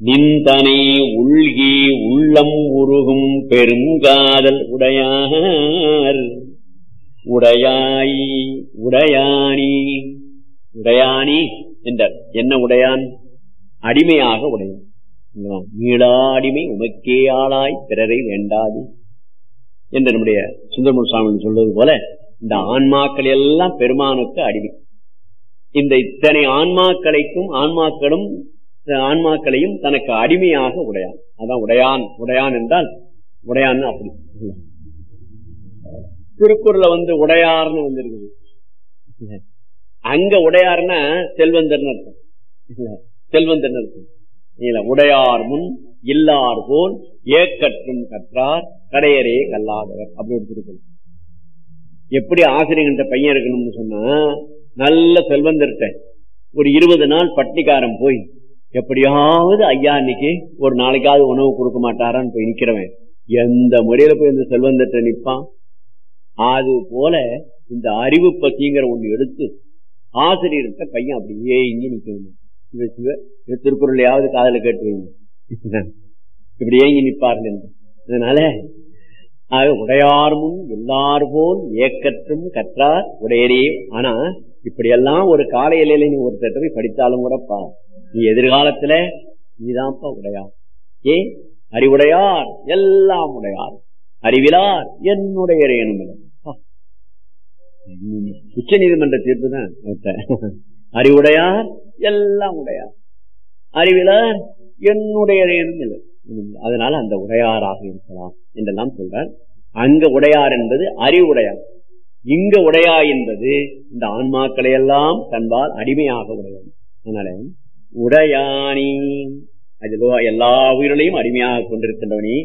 நிந்தனை உள்கி உள்ளம் உருகும் பெருங்காதல் உடையார். உடையாய் உடையானி உடையானி என்றார். என்ன உடையான்? அடிமையாக உடையான். மீளா அடிமை உமக்கே ஆளாய் பிறரை வேண்டாது என்று நம்முடைய சுந்தரமூர்த்தி சுவாமி சொல்வது போல இந்த ஆன்மாக்கள் எல்லாம் பெருமானுக்கு அடிமை. இந்த இத்தனை ஆன்மாக்களையும் தனக்கு அடிமையாக உடையான். அதான் உடையான். உடையான் என்றால் உடையான் அப்படி. திருக்குறள்ல உடையார்னு இருக்குது. அங்க உடையார்னா செல்வந்தர்னு அர்த்தம். செல்வந்தர்னு அர்த்தம். உடையார் முன் இல்லார் போல் ஏக்கற்றும் கற்றார் கடையரே கல்லாதவர் அப்படி ஒரு திருக்குறள். எப்படி ஆசிரியர்கிட்ட பையன் இருக்கணும்னு சொன்னா, நல்ல செல்வந்தர்கிட்ட ஒரு 20 நாள் பட்டினிக்காரன் போய் எப்படியாவது ஐயா இன்னைக்கு ஒரு நாளைக்காவது உணவு கொடுக்க மாட்டாரான்னு போய் நிக்கிறவன் எந்த முறையில போய் இந்த செல்வந்தர்கிட்ட நிற்பான். அது போல இந்த அறிவு பசிங்கிற ஒண்ணு எடுத்து ஆசிரியர்கிட்ட பையன் அப்படியே இங்கே நிக்கணும். திருக்குறளையாவது காதல கேட்டு வைங்க, இப்படி ஏங்கி நிற்பார்கள் என்று. அதனால உடையார் முன் எல்லார் போல் ஏக்கற்றும் கற்றார் உடையரே. ஆனா இப்படியெல்லாம் ஒரு கால இலையில நீ ஒரு தடவை படித்தாலும் கூடப்பா, நீ எதிர்காலத்துல நீதான்ப்பா உடையார். அறிவுடையார் எல்லாம் உடையார், அறிவிலார் என்னுடைய உச்ச நீதிமன்ற தீர்ப்பு தான். அறிவுடையார் எல்லாம் உடையார், அறிவிலார் என்னுடைய. அதனால அந்த உடையாராக இருக்கலாம் என்றெல்லாம் சொல்றார். அங்க உடையார் என்பது அறிவுடையார், இங்க உடையா என்பது இந்த ஆன்மாக்களை எல்லாம் தன்பால் அடிமையாக உடையார். அதனால உடையானி அது எல்லா உயிர்களையும் அடிமையாக கொண்டிருக்கின்றவனி.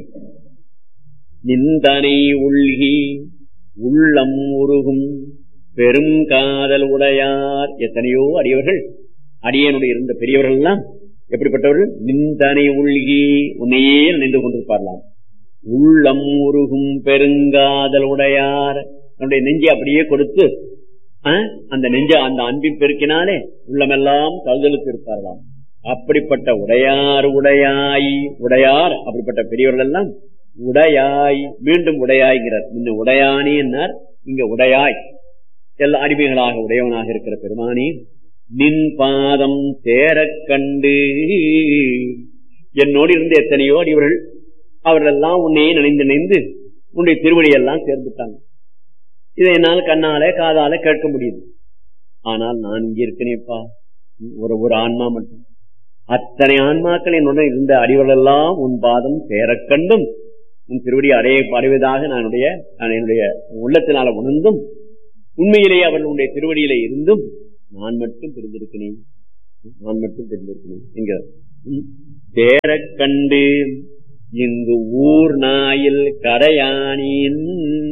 நிந்தனை உள்கி உள்ளம் உருகும் பெரும் காதல் உடையார். எத்தனையோ அடியவர்கள், அடியனுடைய இருந்த பெரியவர்கள் எல்லாம் எப்படிப்பட்டவர்கள்? நிந்தனை உள்கி உன்னையே நினைந்து கொண்டிருப்பார்களாம். உள்ளம் உருகும் பெருங்காதல் உடையார். தன்னுடைய நெஞ்சை அப்படியே கொடுத்து அந்த நெஞ்ச அந்த அன்பின் பெருக்கினாலே உள்ளமெல்லாம் கல்தலுக்கு இருப்பார்களாம். அப்படிப்பட்ட உடையார் உடையாய் உடையார். அப்படிப்பட்ட பெரியவர்கள் எல்லாம் உடையாய், மீண்டும் உடையாய்கிறார். இந்த உடையானி என்னார், இங்க உடையாய் எல்லா அடிமைகளாக உடையவனாக இருக்கிற பெருமானி. நின் பாதம் சேரக் கண்டு. என்னோடு இருந்த எத்தனையோ அடிவர்கள் அவர்கள் எல்லாம் உன்னையே நினைந்து உன்னுடைய திருவடியெல்லாம் சேர்ந்துட்டாங்க. இதை என்னால் கண்ணால காதால கேட்க முடியுது. ஆனால் நான் இங்க இருக்கேனேப்பா, ஒரு ஆன்மா மட்டும். அத்தனை ஆன்மாக்கள் என்னுடன் இருந்த அடிவர்கள் எல்லாம் உன் பாதம் சேரக் கண்டும் உன் திருவடி அடைவதாக நான் என்னுடைய உள்ளத்தினால உணர்ந்தும் உண்மையிலேயே அவர்களுடைய திருவடியில இருந்தும் நான் மட்டும் தெரிந்திருக்கிறேன் என்கிறார். சேரக் கண்டு இங்கு ஊர் நாயில் கடையானின்.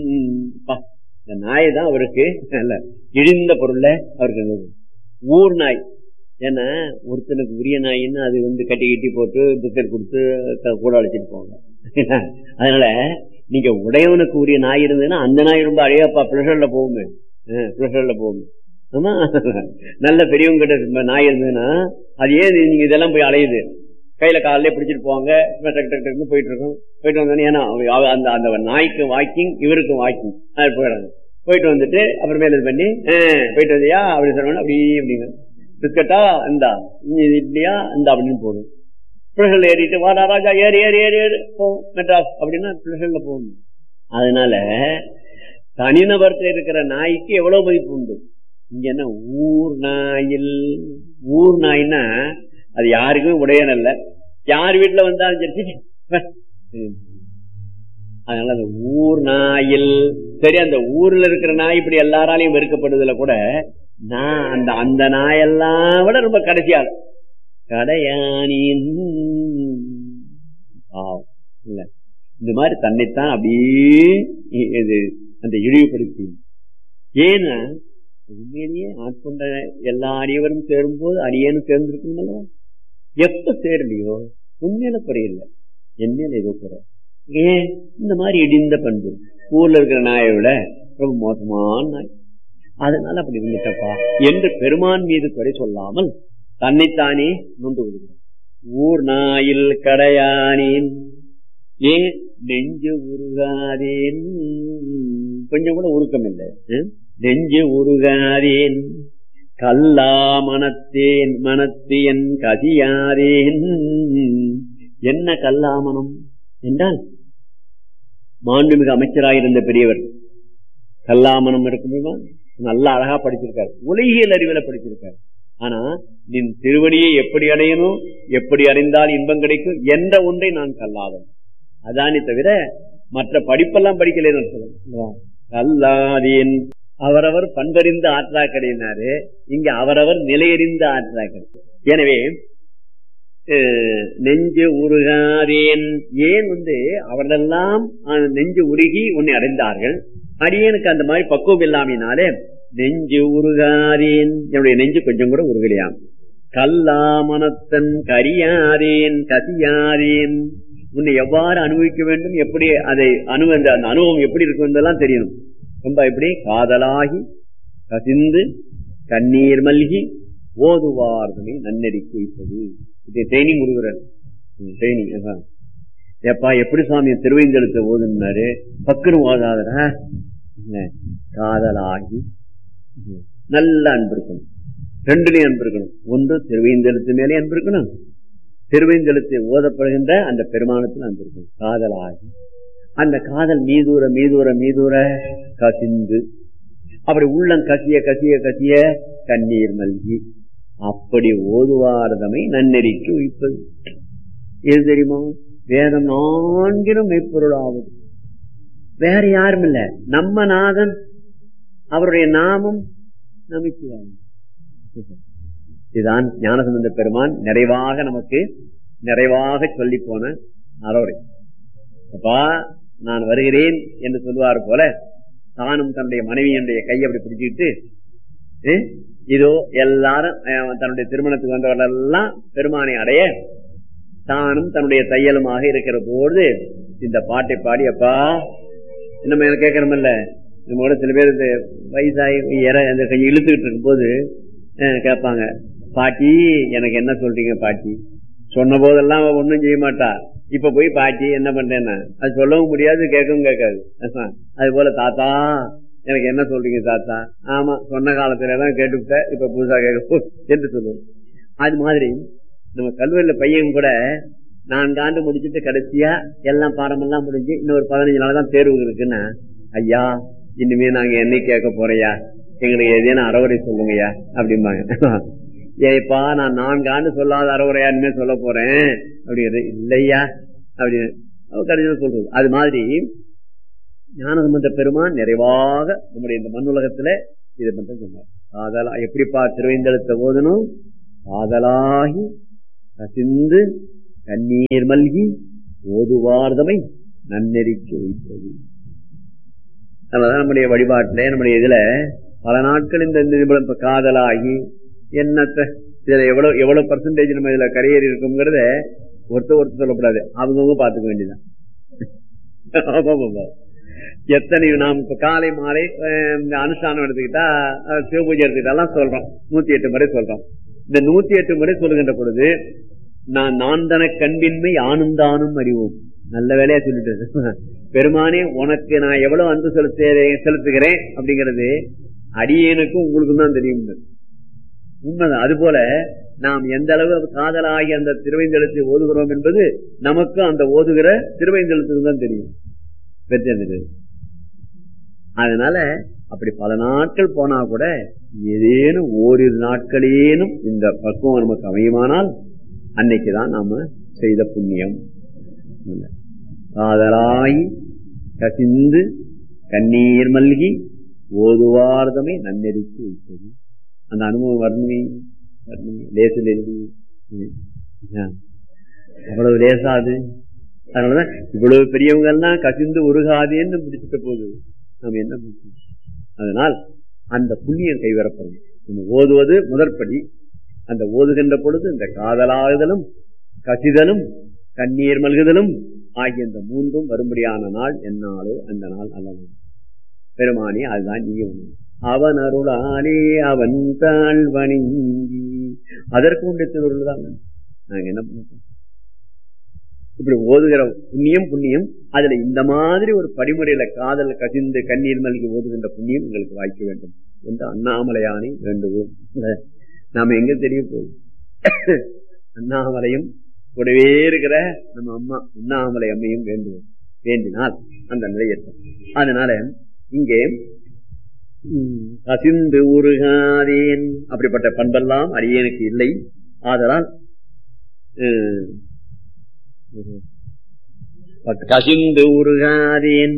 இந்த நாய் தான் அவருக்கு நல்ல இழிந்த பொருள்ல அவருக்கு ஊர் நாய். ஏன்னா ஒருத்தனுக்கு உரிய நாயின்னு அது கட்டி போட்டு பிஸ்கட் கொடுத்து கூட அழைச்சிட்டு போவாங்க. அதனால நீங்க உடையவனுக்கு உரிய நாய் இருந்ததுன்னா அந்த நாய் ரொம்ப அழையாப்பா பிளஷர்ல போகுமே, பிளஷர்ல போகுமே. ஆமா, நல்ல பெரியவங்க கிட்ட நாய் இருந்ததுன்னா அது ஏன் நீங்க இதெல்லாம் போய் அலையுது, கையில காலிலே பிடிச்சிட்டு போவாங்க, போயிட்டு இருக்கோம். போயிட்டு வந்தோன்னே ஏன்னா அந்த நாய்க்கு வாக்கிங், இவருக்கும் வாக்கிங், அது போயிடாங்க. போயிட்டு வந்துட்டு அப்புறமேல இது பண்ணி போயிட்டு வந்தியா அப்படி சொன்ன அப்படிங்க பிஸ்கட்டா இந்தா, இட்லியா இந்தா அப்படின்னு போடும். பிளஷர்ல ஏறிட்டு வாடா ராஜா ஏறி ஏறி ஏறி ஏறு போ மெட்ராஸ் அப்படின்னா பிளஷர்ல போகணும். அதனால தனிநபர்கிட்ட இருக்கிற நாய்க்கு எவ்வளவு மதிப்பு உண்டு. இங்க என்ன ஊர் நாயில், ஊர் நாய்னா அது யாருக்குமே உடையனல்ல, யார் வீட்டுல வந்தாலும் சரி. அதனால அந்த ஊர் நாயில் சரி, அந்த ஊர்ல இருக்கிற நாய் இப்படி எல்லாராலையும் வெறுக்கப்படுதுல கூட நான் அந்த நாயெல்லாம் விட ரொம்ப கடைசியா கடையானின் இல்ல இந்த மாதிரி தன்னைத்தான் அப்படியே அந்த இழிவுபடுத்தி. ஏன்னா உண்மையிலேயே ஆட்கொண்ட எல்லா அடியவரும் சேரும் போது அடியேனும் சேர்ந்திருக்குங்களா? எப்ப சேரலையோ உண்மையில குறையில்லை, என்மையில ஏதோ குறை. ஏன் இந்த மாதிரி இடிந்த பண்பு ஊர்ல இருக்கிற நாயை விட ரொம்ப மோசமான நாய், அதனால அப்படி இருந்துட்டப்பா என்று பெருமான் மீது குறை சொல்லாமல் தன்னைத்தானே நொந்து விடுகிறார். ஊர் நாயில் கடையானேன் ஏன் நெஞ்சு உருகாதேன், கொஞ்சம் கூட உருக்கம் இல்லை. நெஞ்சு உருகாதேன் கல்லா மனத்தேன் மனத்து என் கதியாதேன். என்ன கல்லாமனம் என்றால், மாண்புமிகு அமைச்சராயிருந்த பெரியவர் கல்லாமனம் இருக்குமா, நல்லா அழகா படிச்சிருக்காரு, உலகியல் அறிவில படிச்சிருக்காரு. ஆனா நின் திருவடியை எப்படி அடையணும், எப்படி அறிந்தால் இன்பம் கிடைக்கும் என்ற ஒன்றை நான் கல்லாதன். அதானே தவிர மற்ற படிப்பெல்லாம் படிக்கலைன்னு சொல்லுங்க. கல்லாதேன் அவரவர் பண்பறிந்த ஆற்றாக்கடையினாரு, இங்க அவரவர் நிலையறிந்த ஆற்றாக்கடை. எனவே நெஞ்சு உருகாதேன், ஏன் அவர்களெல்லாம் நெஞ்சு உருகி உன்னை அடைந்தார்கள், அடியனுக்கு அந்த மாதிரி பக்குவம் இல்லாமையினாலே நெஞ்சு உருகாதேன், என்னுடைய நெஞ்சு கொஞ்சம் கூட உருகலையாம். கல்லா மனத்தன் கரியாதேன் கசியாதேன், உன்னை எவ்வாறு அனுபவிக்க வேண்டும், எப்படி அதை அந்த அனுபவம் எப்படி இருக்கும் என்பதெல்லாம் தெரியணும். ரொம்ப எப்படி காதலாகி கசிந்து கண்ணீர் மல்கி ஓதுவார்களை நன்னெறிக்கு வைப்பது. இது ட்ரைனிங் கொடுக்குறாரு. ட்ரைனிங் எப்பா எப்படி சுவாமி திருவைந்தெழுத்த ஓதுனாரு, பக்குன்னு ஓதாதரா, காதலாகி நல்ல அன்பு இருக்கணும். ரெண்டுலயும் அன்பு இருக்கணும். ஒன்று திருவைந்தெழுத்து மேலே அன்பு இருக்கணும், திருவைந்தெழுத்தை ஓதப்படுகின்ற அந்த பெருமானத்தில் அன்பு இருக்கணும். காதலாகி அந்த காதல் மீதூர மீதூர மீதூர கசிந்து, அப்படி உள்ளம் கசிய கசிய கசிய கண்ணீர் மல்கி, அப்படி ஓதுவாரதமை நன்னெறிக்கு வைப்பது. எது தெரியுமா? வேதம் நான்கிலும் மெய்ப்பொருளாவது. வேற யாரும் இல்ல, நம்ம நாதன், அவருடைய நாமம் நமச்சிவாயம். இதுதான் ஞானசம்பந்த பெருமான் நிறைவாக நமக்கு நிறைவாக சொல்லி போன அறவுரை. அப்பா நான் வருகிறேன் என்று சொல்லுவார் போல, தானும் தன்னுடைய மனைவியினுடைய கையை அப்படி பிடிச்சிட்டு, இதோ எல்லாரும் தன்னுடைய திருமணத்துக்கு வந்தவர்கள் எல்லாம் பெருமானை அடைய தானும் தன்னுடைய தையலுமாக இருக்கிற போது இந்த பாட்டை பாடி, அப்பா நம்ம எனக்கு கேட்கறோம்ல, நம்மளோட சில பேர் இந்த வயசாகி கொஞ்சம் இழுத்துக்கிட்டு இருக்கும் போது கேட்பாங்க, பாட்டி எனக்கு என்ன சொல்றீங்க பாட்டி? சொன்ன போதெல்லாம் ஒன்னும் செய்ய மாட்டா, இப்ப போய் பாட்டி என்ன பண்றேன்னா அது சொல்லவும் முடியாது, கேட்கவும் கேட்காது. அது போல தாத்தா எனக்கு என்ன சொல்றீங்க தாத்தா? ஆமா சொன்ன காலத்துலதான் கேட்டுவிட்ட, இப்ப புதுசா கேட்க என்று சொல்லுவோம். அது மாதிரி நம்ம கல்லூரியில பையன் கூட 4 ஆண்டு முடிச்சுட்டு கடைசியா எல்லாம் பாடமெல்லாம் முடிஞ்சு இன்னொரு 15 நாள் தான் தேர்வு இருக்குன்னா, ஐயா இனிமே நாங்க என்னை கேட்க போறையா, எங்களுக்கு ஏதேனும் அறவுரை சொல்லுங்கய்யா அப்படிம்பாங்க. ஏப்பா நான் 4 ஆண்டு சொல்லாத அறவுரையா இனிமே சொல்ல போறேன் அப்படிங்கிறது இல்லையா அப்படின்னு கடைசியில சொல்றது. அது மாதிரி ஞானசம்பந்த பெருமான் நிறைவாக நம்முடைய இந்த மண் உலகத்துல இதை பற்றி சொன்னார். காதலா எப்படிப்பா திருவைந்தெழுத்த ஓதணும்? காதலாகி கசிந்து கண்ணீர் மல்கி ஓதுவார்தமை நன்னெறிக்கு வைப்பது. அதனாலதான் நம்முடைய வழிபாட்டுல நம்முடைய இதுல பல நாட்கள் இந்த காதலாகி என்னத்த இதுல எவ்வளவு பர்சன்டேஜ் நம்ம இதுல கரையேறி இருக்குங்கிறத ஒருத்தர் சொல்லக்கூடாது, அவங்கவுங்க பாத்துக்க வேண்டியதான். எத்தனை நாம் இப்ப காலை மாலை அனுஷ்டானம் எடுத்துக்கிட்டா, சிவபூஜை எடுத்துக்கிட்டாலாம் சொல்றோம், 108 முறை சொல்றோம். இந்த 108 முறை சொல்லுகின்ற பொழுது நான் தன கண்பின்மை ஆனந்தானும் அறிவோம். நல்ல வேலையா சொல்லிட்டு, பெருமானே உனக்கு நான் எவ்வளவு அன்பு செலுத்துகிறேன் அப்படிங்கிறது அடியேனுக்கும் உங்களுக்கும் தான் தெரியும். உண்மைதான். அது போல நாம் எந்த அளவு காதலாகி அந்த திருவைந்தெழுத்தை ஓதுகிறோம் என்பது நமக்கு அந்த ஓதுகிற திருவைந்தெழுத்துக்கு தான் தெரியும். பெற்றது. அதனால அப்படி பல நாட்கள் போனா கூட ஏதேனும் ஓரிரு நாட்களேனும் இந்த பக்குவம் நமக்கு அமையுமானால் அன்னைக்குதான் நாம செய்த புண்ணியம். காதலாகி கசிந்து கண்ணீர் மல்கி ஓதுவார்தமை நன்னெறிக்கு வைத்தது. அந்த அனுபவம் வரணுமே, லேசில் எழுதி அவ்வளவு லேசாது. அதனாலதான் இவ்வளவு பெரியவங்க எல்லாம் கசிந்து உருகாதேன்னு பிடிச்சிட்ட போது நாம் என்ன பண்ண. அதனால் அந்த புண்ணியம் கைவரப்படும். நம்ம ஓதுவது முதற்படி. அந்த ஓதுகின்ற பொழுது இந்த காதலாகுதலும் கசிதலும் கண்ணீர் மல்குதலும் ஆகிய இந்த 3ம் வரும்படியான நாள் என்னாலோ அந்த நாள் அல்ல. பெருமானே அதுதான் நீ அவன் அருளாலே அவன் தாழ் வணங்கி, அதற்கு உண்டு திருவுருள் தான். நாங்க என்ன பண்ணோம்? இப்படி ஓதுகிற புண்ணியம் அதுல இந்த மாதிரி ஒரு படிமுறையில காதல் கசிந்து கண்ணீர் மல்கி ஓதுகின்ற புண்ணியம் எங்களுக்கு வாய்க்க வேண்டும் என்று அண்ணாமலையானை வேண்டுவோம். நாம எங்க தெரிய போகுது? அண்ணாமலையும் கூடவே இருக்கிற நம்ம அம்மா அண்ணாமலை அம்மையும் வேண்டுவோம். வேண்டினால் அந்த நிலை ஏற்படும். அதனால இங்கே கசிந்து உருகாதேன் அப்படிப்பட்ட பண்பெல்லாம் அடியேனுக்கு இல்லை. ஆதலால் கசிந்து உருகாதேன்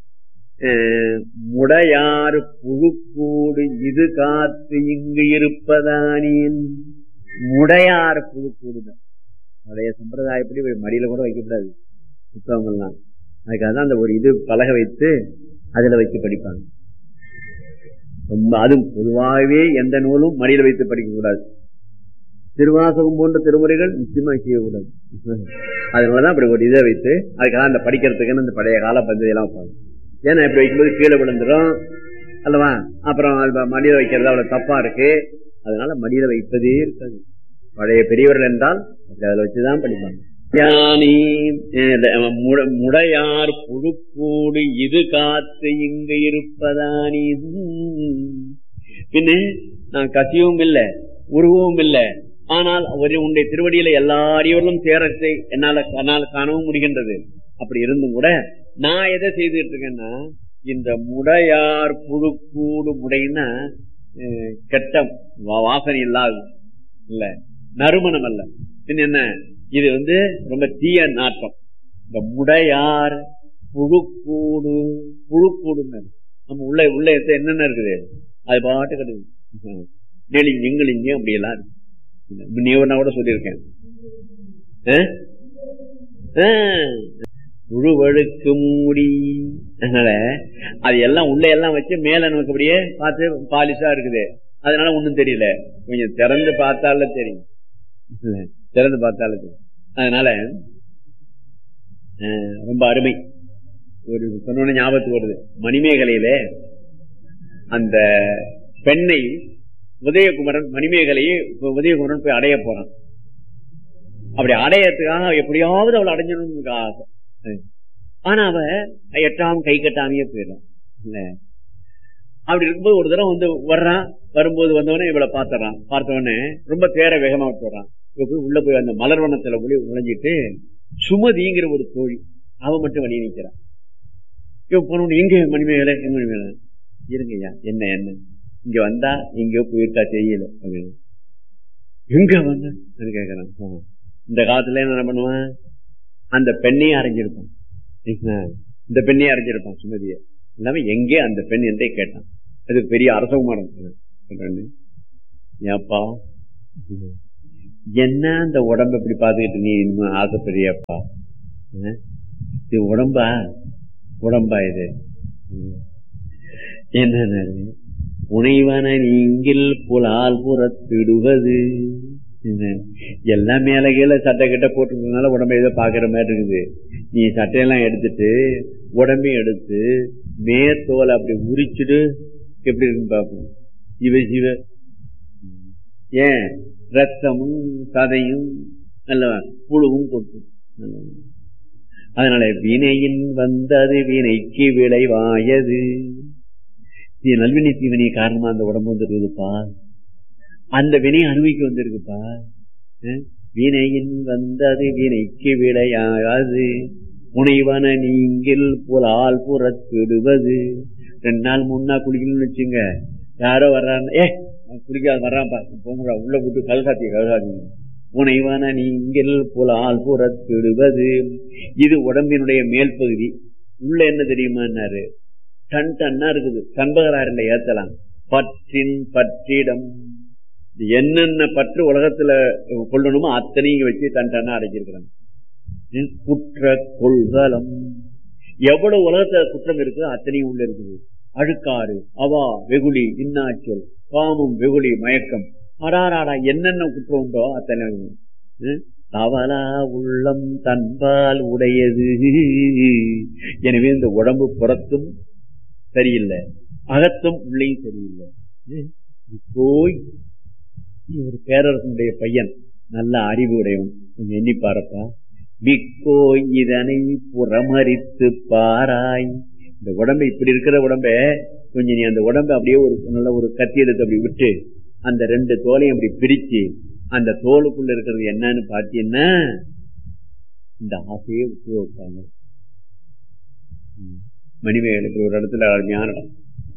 முடையாறு புழுக்கூடு இது காத்து இங்கு இருப்பதானேன். முடையாறு புழுக்கூடுதான் பழைய சம்பிரதாயப்படி மடியில கூட வைக்கக்கூடாது புத்தகங்கள்லாம். அதுக்காக தான் அந்த ஒரு இது பலகை வைத்து அதுல வைத்து படிப்பாங்க. ரொம்ப அதுவும் பொதுவாகவே எந்த நூலும் மடியில வைத்து படிக்க கூடாது. திருவாசகம் போன்ற திருமுறைகள் நிச்சயமா செய்யக்கூடாது. அதனாலதான் அப்படி ஒரு இதை வைத்து அதுக்காக அந்த படிக்கிறதுக்குன்னு அந்த பழைய கால பந்ததியெல்லாம் வைப்பாங்க. ஏன்னா இப்படி வைக்கும்போது கீழே விழுந்துடும் அல்லவா? அப்புறம் மடியில வைக்கிறது அவ்வளவு தப்பா இருக்கு. அதனால மடியில வைப்பதே இருக்காது. பழைய பெரியவர்கள் என்றால் அதுல வச்சுதான் படிப்பாங்க. முடையார் புழுக்கூடு இது காத்து இங்கு இருப்பதானி. பின்ன நான் கசியவும் இல்லை உருவவும் இல்லை. ஆனால் உன்னுடைய திருவடியில எல்லா அடியோர்களும் சேரத்தை என்னால் காணவும் முடிகின்றது. அப்படி இருந்தும் கூட நான் எதை செய்துட்டு இருக்கேன்னா இந்த முடையார் புழுக்கூடு முடைன்னா கெட்ட வாசனை இல்லாது இல்ல, நறுமணம் அல்ல. பின் என்ன இது ரொம்ப தீய நாட்டம். இந்த முடையார் புழுக்கூடு புழுக்கூடுன்னு நம்ம உள்ள என்னென்ன இருக்குது அது பாட்டு கிடையாது. நெளிஞ்சிங்க அப்படியெல்லாம் இருக்கு. நீ கூட சொல்லியிருக்கேன் புழுவழுக்கு மூடி. அதனால அது எல்லாம் உள்ள எல்லாம் வச்சு மேல நமக்கு அப்படியே பார்த்து பாலிஷா இருக்குது. அதனால ஒண்ணும் தெரியல. கொஞ்சம் திறந்து பார்த்தால தெரியும். திறந்து பார்த்தாலும் தெரியும். அதனால ரொம்ப அருமை. ஒரு சொன்ன ஞாபகத்துக்கு வருது. மணிமேகலையில அந்த பெண்ணை உதயகுமரன் மணிமேகலையை உதயகுமரன் போய் அடைய போறான். அப்படி அடையறதுக்காக எப்படியாவது அவளை அடைஞ்சணும்னு ஆசை. ஆனா அவ எட்டாம் கை கட்டாமையே போயிடலாம் இல்ல. அப்படி இருக்கும்போது ஒரு தடவை வர்றான். வரும்போது வந்தவொடனே இவளை பார்த்துறான். பார்த்தவொடனே ரொம்ப தேர வேகமா விட்டுறான். உள்ள போய் அந்த மலர்வனத்துல போய் நுழைஞ்சிட்டு சுமதிங்கிற ஒரு தோழி அவ மட்டும் வழி நிற்கிறான். இவன் போன எங்க மணிமேகலை எங்க மணிமேகலை இருங்கய்யா என்ன என்ன இங்க வந்தா எங்கயோ போயிருக்கா தெரியல அப்படின்னு. எங்க வந்த கேக்குறான். இந்த காலத்துல என்ன பண்ணுவான்? அந்த பெண்ணையே அரைஞ்சிருப்பான். இந்த பெண்ணையே அரைஞ்சிருப்பான் சுமதிய. இல்லாம எங்கே அந்த பெண் என்றே கேட்டான். அது பெரிய அரசகுமாரன். ஏப்பா என்ன அந்த உடம்ப இப்படி பாத்துக்கிட்டு நீ இன்னும் ஆசைப்படுறியப்பா? இது உடம்பா இது என்ன உனைவன நீங்கள் புலால் புறத்திடுவது. எல்லாம் மேல கீழே சட்டை கிட்ட போட்டுக்கிறதுனால உடம்பு ஏதோ பாக்குற மாதிரி இருக்குது. நீ சட்டையெல்லாம் எடுத்துட்டு உடம்பையும் எடுத்து மேத்தோலை அப்படி உரிச்சுட்டு எப்படி இருக்குன்னு பாப்போம். சிவ ஏன் ரத்தமும் சதையும் நல்ல புழுவும் கொட்டும். அதனால வினையின் வந்தது வினைக்கு விளைவாயது. நல்வினை தீவினை காரணமா அந்த உடம்பு வந்துருக்குதுப்பா. அந்த வினை அனுபவிக்க வந்திருக்குப்பா. வினையின் வந்தது வினைக்கு விளையாது முனைவன நீங்கள் புலால் புறத்திடுவது. 2 நாள் 3 நாள் குளிக்கணும்னு வச்சுங்க. யாரோ வர்றாங்க குளிக்காத வர்றான்ப்பா போங்கடா உள்ள போட்டு கல்சாத்தி முனைவன நீங்கள் புலால் புறத்திடுவது. இது உடம்பினுடைய மேல் பகுதி. உள்ள என்ன தெரியுமான்னாரு டன்னா இருக்குது. கண்பகராரில் ஏத்தலாம். பற்றின் பற்றிடம் என்னென்ன பற்று உலகத்துல கொள்ளணுமோ அத்தனையும் வச்சு டன்னா அடைச்சிருக்கிறாங்க. குற்ற கொள்கலம் எவ்வளவு உலகத்துல குற்றம் இருக்குதோ அத்தனையும் உள்ள இருக்குது. அழுக்காறு அவா வெகுளி இன்னாச்சொல் காமம் வெகுளி மயக்கம் அடாராடா என்னென்ன குற்றம் உண்டோ அத்தனை. தவலா உள்ளம் தன்பால் உடையது. எனவே இந்த உடம்பு புறத்தும் சரியில்லை, அகத்தும் உள்ளேயும் சரியில்லை. போய் ஒரு பேரரசனுடைய பையன் நல்ல அறிவு உடையவன். கொஞ்சம் எண்ணி பாருப்பா. மிக்கோ இதனை புறமரித்து பாராய். இந்த உடம்பை இப்படி இருக்கிற உடம்ப கொஞ்சம் நீ அந்த உடம்பை அப்படியே ஒரு நல்ல ஒரு கத்தி எடுத்து அப்படி விட்டு அந்த 2 தோலையும் அப்படி பிரிச்சு அந்த தோலுக்குள்ள இருக்கிறது என்னன்னு பாத்தீங்கன்னா இந்த ஆசையே விட்டு வைப்பாங்க. மணிமேகலுக்கு ஒரு இடத்துல அருமையான இடம்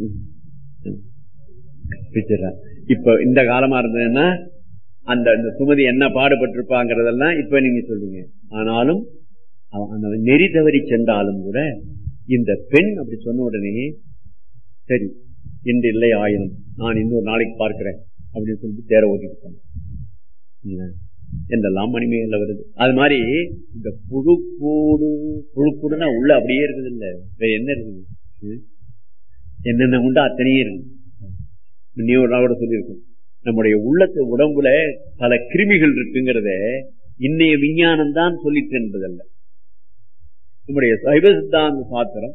இப்ப இந்த காலமா இருந்ததுன்னா அந்த சுமதி என்ன பாடுபட்டிருப்பாங்கிறதெல்லாம் இப்ப நீங்க சொல்றீங்க. ஆனாலும் அந்த நெறி தவறி சென்றாலும் கூட இந்த பெண் அப்படி சொன்ன உடனே சரி இன்று இல்லை ஆயினும் நான் இன்னொரு நாளைக்கு பார்க்கிறேன் அப்படின்னு சொல்லிட்டு தேர ஓட்டிட்டு என்றெல்லாம் மணிமேகல வருது. அது மாதிரி இந்த புழுக்கூடுனா உள்ள அப்படியே இருக்குது. இல்ல வேற என்ன இருக்குது? என்னென்ன உண்டு அத்தனையே இருக்குது. நீ ஒரு நாளோட சொல்லியிருக்கோம், நம்முடைய உள்ளத்து உடம்புல பல கிருமிகள் இருக்குங்கிறத இன்னைய விஞ்ஞானம் தான் சொல்லிட்டு என்பதல்ல. நம்முடைய சைவ சித்தாந்த சாத்திரம்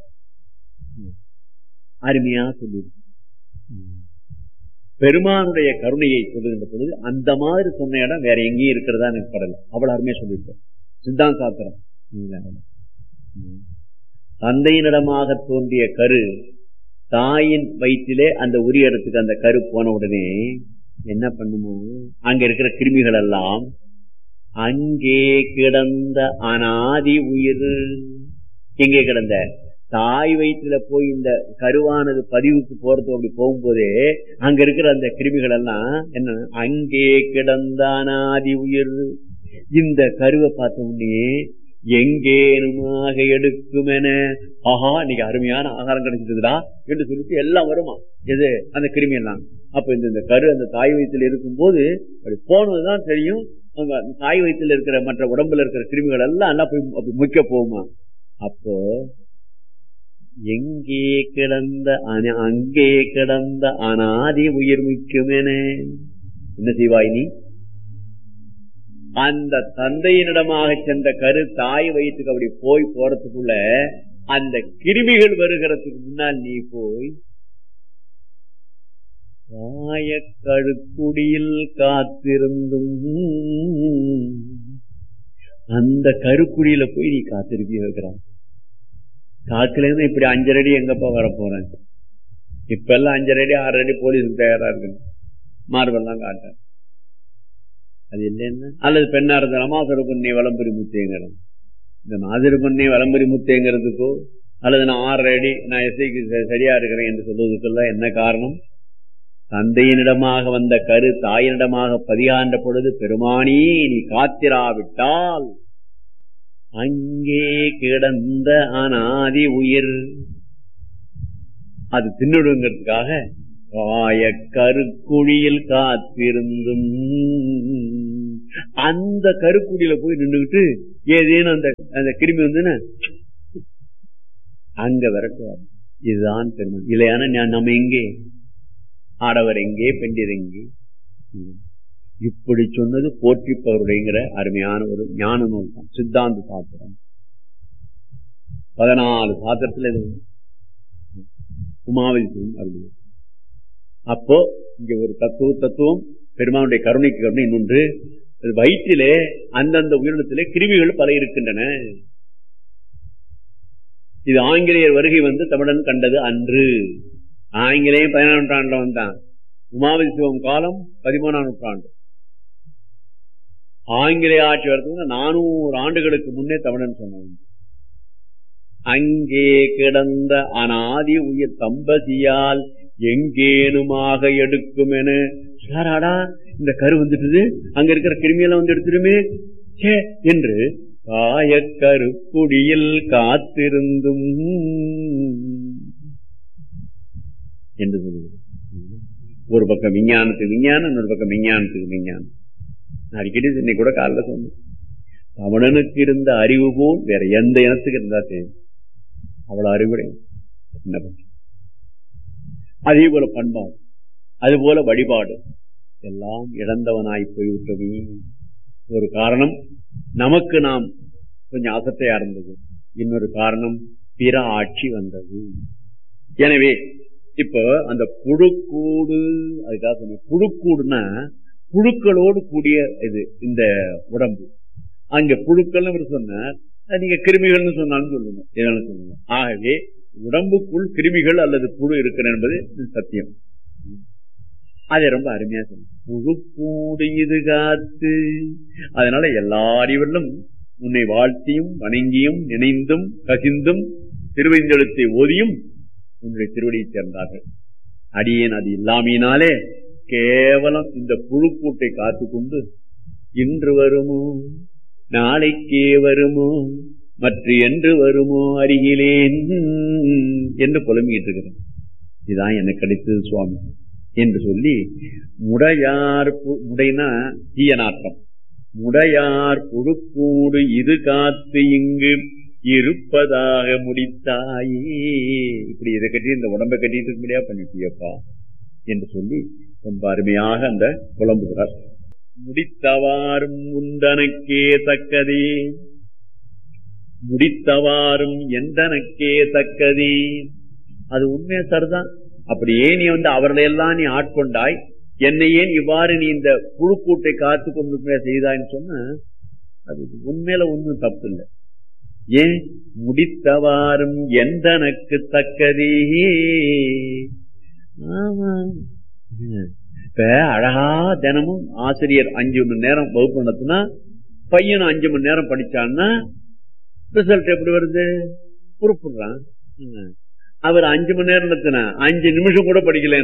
அருமையா சொல்லியிருக்கு. பெருமானுடைய கருணையை சொல்லுகின்ற பொழுது அந்த மாதிரி சொன்ன இடம் வேற எங்கேயும் இருக்கிறதா எனக்கு படல. அவ்வளவு அருமையா சொல்லியிருக்கோம் சித்தாந்த சாத்திரம். தந்தையினிடமாக தோன்றிய கரு தாயின் வயிற்றிலே அந்த உரிய இடத்துக்கு அந்த கரு போன உடனே என்ன பண்ணுமோ அங்க இருக்கிற கிருமிகள் எல்லாம் அங்கே கிடந்த அனாதி உயிர் எங்கே கிடந்த தாய் வயிற்றுல போய் இந்த கருவானது பதிவுக்கு போறது அப்படி போகும்போதே அங்க இருக்கிற அந்த கிருமிகள் எல்லாம் என்ன அங்கே கிடந்த அனாதி உயிர் இந்த கருவை பார்த்த உடனே எங்கேனுமாக எடுக்கும் என ஆஹா இன்னைக்கு அருமையான ஆகாரம் கிடைச்சிருக்குதா என்று சொல்லிட்டு எல்லாம் வருமா எது அந்த கிருமி எல்லாம். அப்ப இந்த கரு அந்த தாய் வயிற்றுல இருக்கும் போது அப்படி போனதுதான் தெரியும். அங்க தாய் வயிற்றுல இருக்கிற மற்ற உடம்புல இருக்கிற கிருமிகள் எல்லாம் போய் அப்படி முக்கிய போகுமா. அப்போ எங்கே கிடந்த அங்கே கிடந்த அனாதி உயிர் முக்கியமென என்ன செய்வாய் நீ? அந்த தந்தையினிடமாக சென்ற கரு தாய் வயிற்றுக்கு அப்படி போய் போறதுக்குள்ள அந்த கிருமிகள் வருகிறதுக்கு முன்னால் நீ போய் கழுக்குடியில் காத்திருந்தும் அந்த கருக்குடியில போய் நீ காத்திருப்பி இருக்கிறான். காத்துல இருந்து இப்படி 5 அடி எங்கப்பா வர போறேன். இப்ப எல்லாம் 5 அடி 6 அடி போலீஸுக்கு தயாரா இருக்கு. மார்பெல்லாம் காட்ட அது இல்லைன்னா அல்லது பெண்ணா இருந்த ரமாசுர பொண்ணை வலம்புரி முத்தேங்கிறோம். இந்த நாசிர பொண்ணை வலம்புரி முத்தேங்கிறதுக்கோ அல்லது நான் 6 அடி நான் எஸ்ஐக்கு சரியா இருக்கிறேன் என்று சொல்வதற்கெல்லாம் என்ன காரணம்? தந்தையினிடமாக வந்த கரு தாயினிடமாக பதியாண்ட பொழுது பெருமானி நீ காத்திராவிட்டால் அங்கே கிடந்த அனாதி உயிர் அது தின்னுடுங்கிறதுக்காக கருக்குழியில் காத்திருந்தும் அந்த கருக்குழியில போய் நின்றுகிட்டு ஏதேனும் அந்த கிருமி வந்துன்னா அங்க விரட்டுவார். இதுதான் பெருமான். இல்லையான நம்ம எங்கே ஆடவர் எங்கே பெண்டிர் எங்கே? இப்படி சொன்னது போற்றிப்பவருடையங்கிற அருமையான ஒரு ஞான நூல் தான் சித்தாந்த சாத்திரம். 14 சாத்திரத்துல உமாவதி அருள். அப்போ இங்க ஒரு தத்துவம் பெருமானுடைய கருணைக்கு கருணை. இன்னொன்று வயிற்றிலே அந்தந்த உயிரினத்திலே கிருமிகள் பல இருக்கின்றன. இது ஆங்கிலேயர் வருகை வந்து தமிழன் கண்டது அன்று. ஆங்கிலேயம் 17ஆம் நூற்றாண்டுல வந்தான். உமாவதி சிவம் காலம் 13ஆம் நூற்றாண்டு. ஆங்கிலேய ஆட்சி வரதுக்கு 400 ஆண்டுகளுக்கு முன்னே தமிழன் சொன்னாங்க. அங்கே கிடந்த அனாதி உயிர் தம்பதியால் எங்கேனுமாக எடுக்கும் என சாராடா இந்த கரு வந்துட்டு அங்க இருக்கிற கிருமியெல்லாம் வந்து எடுத்துருமே என்று காயக்கரு குடியில் காத்திருந்தும் என்று சொல்லுவது. ஒரு பக்கம் விஞ்ஞானத்துக்கு விஞ்ஞானம், இன்னொரு பக்கம் விஞ்ஞானத்துக்கு விஞ்ஞானம். அடிக்கடி இன்னைக்கு கூட காலைல சொன்னேன், தமிழனுக்கு இருந்த அறிவு போல் வேற எந்த இனத்துக்கு இருந்தா தெரியும். அவ்வளவு அறிவுரை. என்ன பண்ண அதே போல பண்பாடு, அது போல வழிபாடு எல்லாம் இழந்தவனாய் போய்விட்டது. ஒரு காரணம் நமக்கு நாம் கொஞ்சம் அசட்டையா இருந்தது, இன்னொரு காரணம் பிற ஆட்சி வந்தது. எனவே இப்ப அந்த புழுக்கூடு, அதுக்காக சொன்ன புழுக்கூடுனா புழுக்களோடு கூடிய இது இந்த உடம்பு. அங்க புழுக்கள் சொன்னார், நீங்க கிருமிகள்னு சொன்னாலும் சொல்லுங்க, எதாலும் சொல்லுங்க. ஆகவே உடம்புக்குள் கிருமிகள் அல்லது புழு இருக்கிற என்பது சத்தியம். அதை ரொம்ப அருமையா சொன்ன. புழு கூடு இது காத்து. அதனால எல்லாரிவர்களும் உன்னை வாழ்த்தியும் வணங்கியும் நினைந்தும் கசிந்தும் திருவைந்தெழுத்தை ஓதியும் உன்னுடைய திருவடியை சேர்ந்தார்கள். அடியேன் அது இல்லாமையினாலே கேவலம் இந்த புழுக்கூட்டை காத்து கொண்டு இன்று வருமோ நாளைக்கே வருமோ மற்ற என்று வருமோ அருகிலேன் என்று புலம்பிக்கிட்டு இருக்கிறேன். இதுதான் எனக்கு கிடைத்தது சுவாமி என்று சொல்லி, முடையார் முடைனா தீயநாட்டம், முடையார் புழுக்கூடு இது காத்து இங்கு இருப்பதாக முடித்தாயே. இப்படி இதை கட்டி இந்த உடம்பை கட்டிட்டு இருக்க பண்ணிட்டியப்பா என்று சொல்லி ரொம்ப அருமையாக அந்த புலம்புகிறார். முடித்தவாறும் உண்டனக்கே தக்கதே, முடித்தவாறும் எந்தனக்கே தக்கதே. அது உண்மையா சரிதான். அப்படியே நீ அவர்களையெல்லாம் நீ ஆட்கொண்டாய், என்னை ஏன் இவ்வாறு நீ இந்த புழுக்கூட்டை காத்து கொண்டு செய்தாய்ன்னு சொன்ன அது உண்மையில ஒன்றும் தப்பு இல்லை. ஏன் முடித்தவாறும் எந்தனக்கு தக்கதே. ஆமா, இப்ப அழகா தினமும் ஆசிரியர் 5 மணி நேரம் வகுப்பு நடத்தினா பையனும் 5 மணி நேரம் படிச்சான்னா ரிசல்ட் எப்படி வருது? குறிப்பிடுறான். அவர் 5 மணி நேரம் நடத்தினா 5 நிமிஷம் கூட படிக்கல.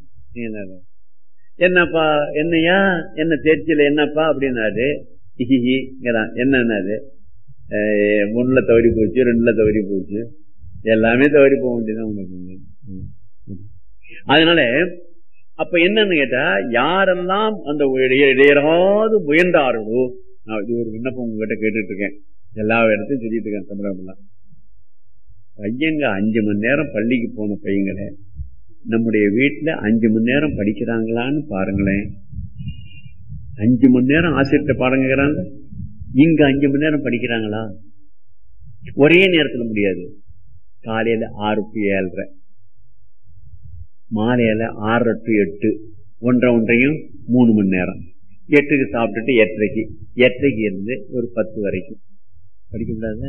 என்னப்பா என்னையா என்ன தேர்ச்சியில என்னப்பா அப்படின்னாரு. என்னன்னாரு, 1ல தவறி போச்சு, 2ல தவறி போச்சு, எல்லாமே தவறி போக வேண்டியதான் உங்களுக்கு. அதனால அப்ப என்னன்னு கேட்டா, யாரெல்லாம் அந்த இடையராது முயன்றார்களோ, நான் இது ஒரு விண்ணப்பம் உங்ககிட்ட கேட்டுட்டு இருக்கேன், எல்லா இடத்தையும் சொல்லிட்டு இருக்கேன் தமிழகம்லாம். பையங்க 5 மணி நேரம் பள்ளிக்கு போன பையங்களை நம்முடைய வீட்டுல 5 மணி நேரம் படிக்கிறாங்களான்னு பாருங்களேன். 5 மணி நேரம் ஆசிரியர்கிட்ட பாடங்கிறாங்க, இங்க 5 மணி நேரம் படிக்கிறாங்களா? ஒரே நேரத்துல முடியாது. காலையில 6 to 7:30, மாலையில 6 to 8, 1:30 3 மணி நேரம், 8க்கு சாப்பிட்டுட்டு 8:30 இருந்து ஒரு 10 வரைக்கும் படிக்க கூடாது.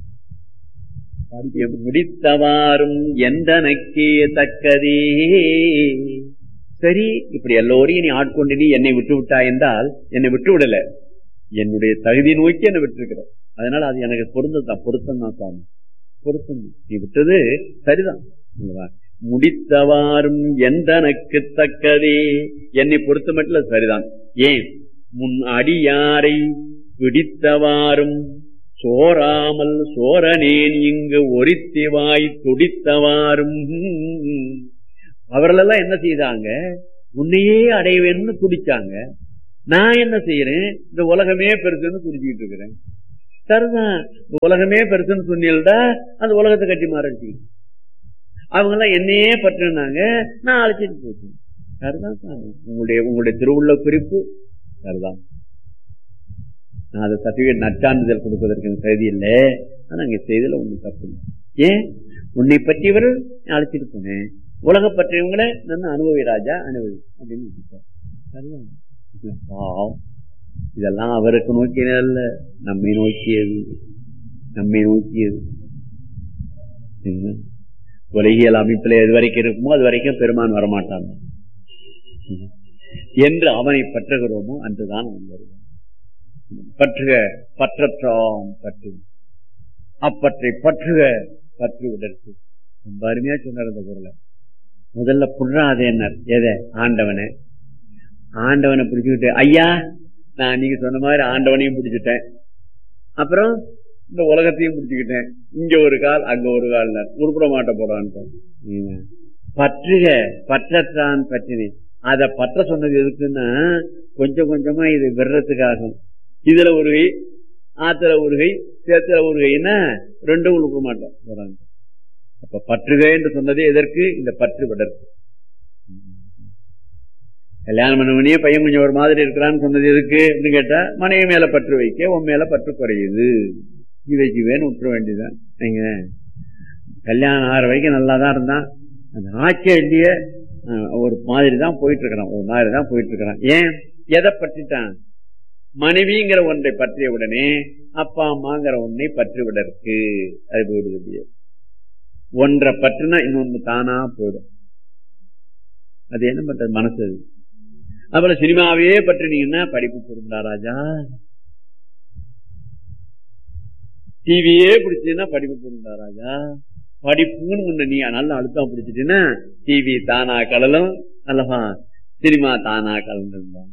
முடித்தவாறும் எந்தனக்கே தக்கதே. சரி, இப்படி எல்லோரையும் நீ ஆட்கொண்டு நீ என்னை விட்டு விட்டாய் என்றால், என்னை விட்டு விடல, என்னுடைய தகுதி நோக்கி என்னை விட்டுருக்கிற. அதனால அது எனக்கு பொருத்தம் தான் சாமி, பொருத்தம். நீ விட்டது சரிதான். முடித்தவாறும் எந்தனக்கு தக்கதே, என்னை பொறுத்த மட்டும் சரிதான். ஏன் முன் அடியாரை பிடித்தவாறும் சோராமல் சோரனேன் இங்கு ஒரித்திவாய் துடித்தவாறும். அவர்களெல்லாம் என்ன செய்தாங்க? உன்னையே அடைவேன்னு துடிச்சாங்க. நான் என்ன செய்யறேன்? இந்த உலகமே பெருசுன்னு துடிச்சுக்கிட்டு இருக்கிறேன். சரிதான், உலகமே பெருசுன்னு சொன்னீங்கடா, அந்த உலகத்தை கட்டி மாறிச்சு. அவங்க எல்லாம் என்னையே பற்றினாங்க, நான் அழைச்சிட்டு போச்சேன். சரிதான் சாமி, உங்களுடைய திருவுள்ள குறிப்பு சரிதான். நான் அதை சர்டிபிகேட் நற்சான்றிதழ் கொடுப்பதற்கு தகுதி இல்லை. ஆனா அங்க செய்தல ஒண்ணு தப்பு இல்லை. ஏன்? உன்னை பற்றியவர் அழைச்சிட்டு போனேன், உலக பற்றியவங்களை நான் அனுபவி ராஜா அனுபவி அப்படின்னு. இதெல்லாம் அவருக்கு நோக்கியதல்ல, நம்மை நோக்கியது. நம்மை நோக்கியது உலகியல் அமைப்புல எது வரைக்கும் இருக்குமோ அது வரைக்கும் பெருமான் வரமாட்டாங்க என்று அவனை பற்றுகிறோமோ அன்றுதான் அவன் வருவான். பற்றுக பற்றற்றாம் பற்று, அப்பற்றை பற்றுக பற்று உடற்கு. ரொம்ப அருமையா சொன்னார் அந்த பொருளை. முதல்ல புடுறாதே என்ன, எதை? ஆண்டவனை. ஆண்டவனை பிடிச்சுக்கிட்டு, ஐயா நான் நீங்க சொன்ன மாதிரி ஆண்டவனையும் பிடிச்சிட்டேன், அப்புறம் இந்த உலகத்தையும் பிடிச்சுக்கிட்டேன், இங்க ஒரு கால் அங்க ஒரு கால், உருப்பட மாட்ட போறான்னு. பற்றுக பற்றற்றான் பற்றினேன். அதை பற்ற சொன்னது எதுக்குன்னா, கொஞ்சம் கொஞ்சமா இது விடுறதுக்காகும். இதுல ஒரு கை, ஆத்துல ஒரு கை, சேத்துல ஒரு கைன்னா ரெண்டும் உருப்பட மாட்டோம் போறாங்க. அப்ப பற்றுக என்று சொன்னதே எதற்கு? இந்த பற்று விடற்கு. கல்யாணம் பண்ணவனே பையன் கொஞ்சம் ஒரு மாதிரி இருக்கிறான்னு சொன்னது எதுக்கு கேட்டா, மனைவி மேல பற்று வைக்க, உன் மேல பற்று குறையுது, ஜீவேன்னு விட்டுற வேண்டியதான். நீங்க கல்யாணம் ஆகிற வரைக்கும் நல்லாதான் இருந்தான், அந்த ஆட்சியே இல்லையே ஒரு மாதிரி தான் போயிட்டு இருக்கிறான், ஒரு மாதிரி தான் போயிட்டு இருக்கிறான். ஏன்? எதை பற்றிட்டான்? மனைவிங்கிற ஒன்றை பற்றிய உடனே அப்பா அம்மாங்கிற ஒன்றை பற்றி விட இருக்கு. அது போயிடுது. ஒன்றை பற்றினா இன்னொன்னு தானா போயிடும். அது என்ன பண்றது? மனசு. அதுபோல சினிமாவே பற்றினீங்கன்னா படிப்பு பொருந்தா ராஜா. டிவியே பிடிச்சதுன்னா படிப்பு பொருந்தா ராஜா. படிப்புன்னு முன்ன நீ நல்லா அழுத்தம் பிடிச்சிட்டீங்கன்னா டிவி தானா கலலும் அல்லவா, சினிமா தானா கலந்துருந்தான்.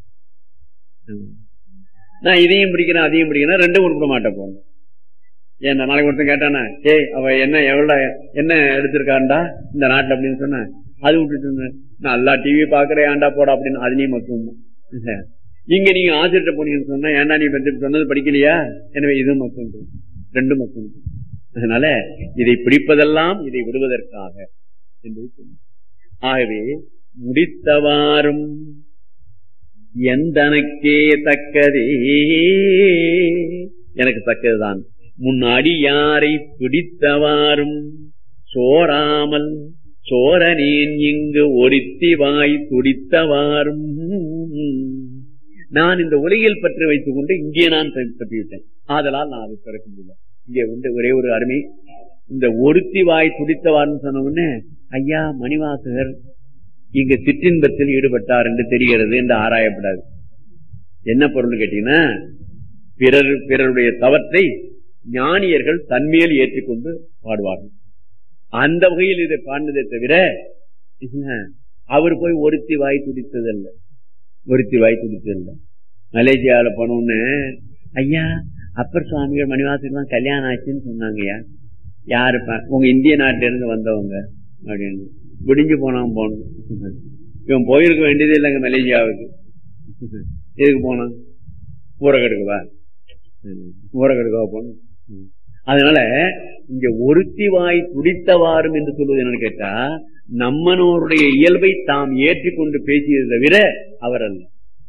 நான் இதையும் பிடிக்கிறேன் அதையும் பிடிக்கிறேன், ரெண்டும் உருப்பிட மாட்டேன் போன. ஏன் நாளைக்கு ஒருத்தன் கேட்டானா, ஏய் அவ என்ன எவ்வளவு என்ன எடுத்திருக்காண்டா இந்த நாட்டுல அப்படின்னு சொன்ன, அது விட்டுட்டு நல்லா டிவி பாக்குறேன் ஏன்டா போட அப்படின்னு அதுலயும் மட்டும். இங்க நீங்க ஆசிரியர் போனீங்கன்னு சொன்னா ஏன்டா நீ சொன்னது படிக்கலையா, எனவே இது மட்டும் ரெண்டு மட்டும். அதனால இதை பிடிப்பதெல்லாம் இதை விடுவதற்காக என்று சொன்ன. ஆகவே முடித்தவாறும் எந்தனக்கே தக்கதே, எனக்கு தக்கதுதான். முன்னாடி யாரை பிடித்தவாறும் சோராமல் சோரனேன் இங்கு ஒருத்தி வாய் துடித்தவாறும். நான் இந்த உலகில் பற்றி வைத்துக் கொண்டு இங்கே நான் பற்றிவிட்டேன், ஆதலால் நான் அதை பிறக்க முடியல. இங்கே வந்து ஒரே ஒரு அருமை, இந்த ஒருத்தி வாய் துடித்தவாறுன்னு சொன்ன உடனே ஐயா மணிவாசகர் இங்க சிற்றின்பத்தில் ஈடுபட்டார் என்று தெரிகிறது என்று ஆராயப்படாது. என்ன பொருள் கேட்டீங்கன்னா, பிறருடைய தவற்றை ஞானியர்கள் தன்மேல் ஏற்றிக்கொண்டு பாடுவார்கள். அந்த வகையில் இதை பாடினதை தவிர அவர் போய் ஒருத்தி வாய் துடித்ததல்ல, ஒருத்தி வாய் துடித்ததில்ல. மலேசியாவில போனோன்னு ஐயா அப்பர் சுவாமிகள் மணிவாசகர் கல்யாணம் ஆச்சுன்னு சொன்னாங்கய்யா. யாருப்பா? உங்க இந்திய நாட்டில இருந்து வந்தவங்க அப்படின்னு. விடிஞ்சு போனான் போனோம். இவன் போயிருக்க வேண்டியது இல்லைங்க மலேசியாவுக்கு. எதுக்கு போனான்? ஊரகெடுக்கவா? ஊரகெடுக்கவா போனோம். அதனால இங்க ஒருத்தி வாய் துடித்தவாறும் என்று சொல்வது என்னன்னு கேட்டா, நம்மனோருடைய இயல்பை தாம் ஏற்றிக்கொண்டு பேசியதை தவிர அவர் அல்ல.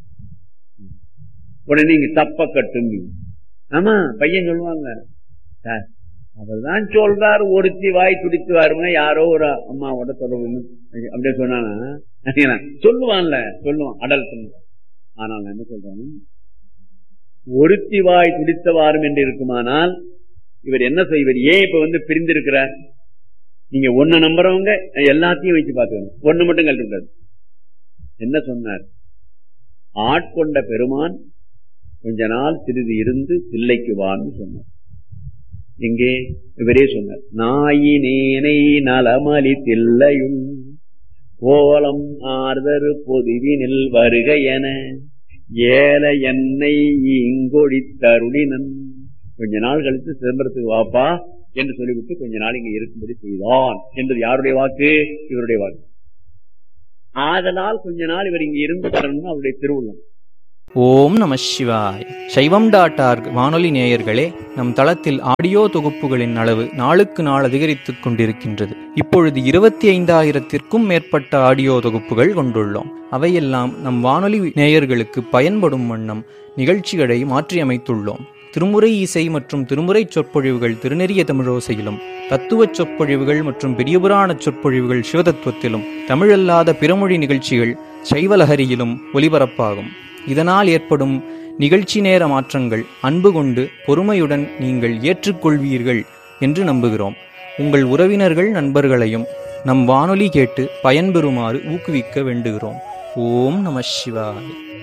உடனே நீங்க தப்ப கட்டும். ஆமா பையன் சொல்லுவாங்க, அவர்தான் சொல்றாரு ஒருத்தி வாய் துடித்து வாருன்னா யாரோ ஒரு அம்மாவோட தொடர்பு அப்படியே சொன்னா சொல்லுவான்ல, சொல்லுவான் அடல் சொல்லுவான். ஆனால் நான் என்ன சொல்றேன், ஒருத்தி வாய் துடித்த வாரும் என்று இருக்குமானால் இவர் என்ன செய்வார்? ஏன் இப்ப வந்து பிரிந்திருக்கிறார்? நீங்க ஒண்ணு நம்புறவங்க எல்லாத்தையும் வச்சு பாத்துக்கணும், ஒண்ணு மட்டும் கழட்டக்கூடாது. என்ன சொன்னார்? ஆட்கொண்ட பெருமான் கொஞ்ச நாள் சிறிது இருந்து தில்லைக்கு வான்னு சொன்னார். எங்கே? இவரே சொன்னார், நாயினேனை நலமலி தில்லையும் கோலம் ஆர்தரு பொதுவினில் வருக என ஏல என்னை இங்கொழி தருளினன். கொஞ்ச நாள் கழித்து சிதம்பரத்துக்கு வாப்பா என்று சொல்லிவிட்டு கொஞ்ச நாள் இங்க இருக்கும்படி செய்தான் என்பது யாருடைய வாக்கு? இவருடைய வாக்கு. ஆதலால் கொஞ்ச நாள் இவர் இங்க இருந்து தரணும் அவருடைய திருவுள்ளம். ஓம் நம சிவாய். சைவம்.org வானொலி நேயர்களே, நம் தளத்தில் ஆடியோ தொகுப்புகளின் அளவு நாளுக்கு நாள் அதிகரித்துக் கொண்டிருக்கின்றது. இப்பொழுது 25,000-க்கும் மேற்பட்ட ஆடியோ தொகுப்புகள் கொண்டுள்ளோம். அவையெல்லாம் நம் வானொலி நேயர்களுக்கு பயன்படும் வண்ணம் நிகழ்ச்சிகளை மாற்றியமைத்துள்ளோம். திருமுறை இசை மற்றும் திருமுறை சொற்பொழிவுகள் திருநெறிய தமிழோசையிலும், தத்துவச் சொற்பொழிவுகள் மற்றும் பெரியபுராண சொற்பொழிவுகள் சிவதத்துவத்திலும், தமிழல்லாத பிறமொழி நிகழ்ச்சிகள் சைவலஹரியிலும் ஒலிபரப்பாகும். இதனால் ஏற்படும் நிகழ்ச்சி நேர மாற்றங்கள் அன்பு கொண்டு பொறுமையுடன் நீங்கள் ஏற்றுக்கொள்வீர்கள் என்று நம்புகிறோம். உங்கள் உறவினர்கள் நண்பர்களையும் நம் வானொலி கேட்டு பயன்பெறுமாறு ஊக்குவிக்க வேண்டுகிறோம். ஓம் நம சிவாய்.